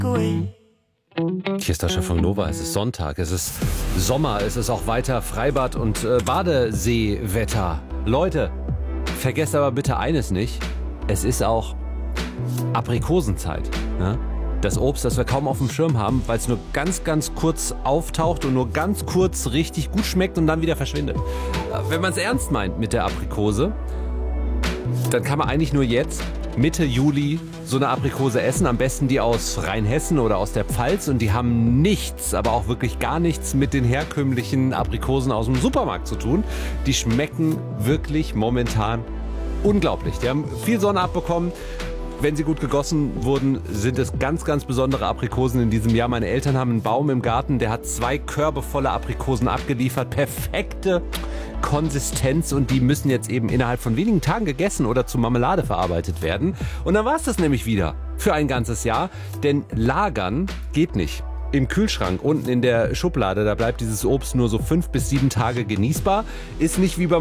Hier ist der Chef von Nova, es ist Sonntag, es ist Sommer, es ist auch weiter Freibad- und Badeseewetter. Leute, vergesst aber bitte eines nicht, es ist auch Aprikosenzeit. Ne? Das Obst, das wir kaum auf dem Schirm haben, weil es nur ganz, ganz kurz auftaucht und nur ganz kurz richtig gut schmeckt und dann wieder verschwindet. Wenn man es ernst meint mit der Aprikose, dann kann man eigentlich nur jetzt, Mitte Juli, so eine Aprikose essen. Am besten die aus Rheinhessen oder aus der Pfalz. Und die haben nichts, aber auch wirklich gar nichts mit den herkömmlichen Aprikosen aus dem Supermarkt zu tun. Die schmecken wirklich momentan unglaublich. Die haben viel Sonne abbekommen. Wenn sie gut gegossen wurden, sind es ganz, ganz besondere Aprikosen in diesem Jahr. Meine Eltern haben einen Baum im Garten, der hat 2 Körbe voller Aprikosen abgeliefert. Perfekte Konsistenz und die müssen jetzt eben innerhalb von wenigen Tagen gegessen oder zu Marmelade verarbeitet werden. Und dann war es das nämlich wieder für ein ganzes Jahr, denn lagern geht nicht. Im Kühlschrank unten in der Schublade, da bleibt dieses Obst nur so 5 bis 7 Tage genießbar. Ist nicht wie beim